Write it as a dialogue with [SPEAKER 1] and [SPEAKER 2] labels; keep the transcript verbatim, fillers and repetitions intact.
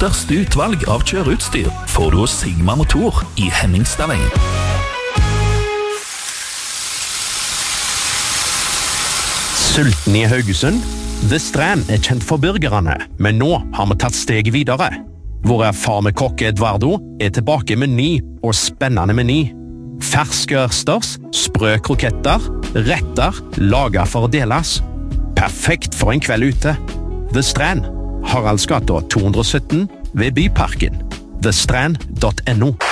[SPEAKER 1] største utvalg av kjøreutstyr får du hos Sigma Motor i Henningstadveien.
[SPEAKER 2] Sulten i Haugesund? The Strand er kjent for burgerne, men nå har vi tatt steget videre. Vår erfarne kokk Eduardo er tilbake med ny og spennende meny. Ferske ørsters, sprø kroketter, retter, laget for å deles. Perfekt for en kveld ute. The Strand, Haraldsgata to hundre og sytten ved Byparken. the strand dot n o